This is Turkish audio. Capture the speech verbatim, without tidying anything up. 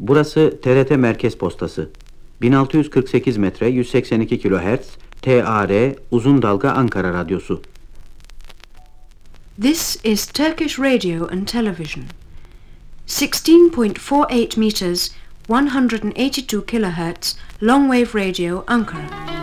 Burası T R T Merkez Postası. bin altı yüz kırk sekiz metre, yüz seksen iki kilohertz, T A R, Uzun Dalga Ankara Radyosu. This is Turkish Radio and Television. sixteen point four eight meters, one hundred eighty-two kilohertz, long wave radio Ankara.